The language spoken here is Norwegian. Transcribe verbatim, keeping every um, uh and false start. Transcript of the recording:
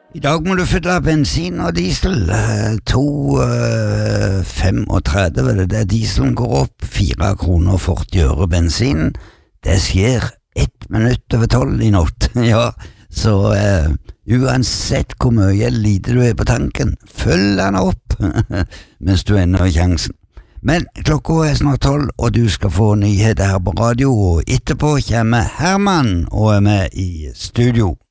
I dag må du fylle bensin og diesel. To femogtredve, det er dieselen går opp, fire kroner og førti øre bensin. Det skjer ett minutt over tolv i natt, ja. Så uh, uansett hvor mye lite du er på tanken, følg den opp mens du ender har sjansen. Men klokka er snart tolv, og du skal få nyheter her på radio, og etterpå kommer Herman og er med i studio.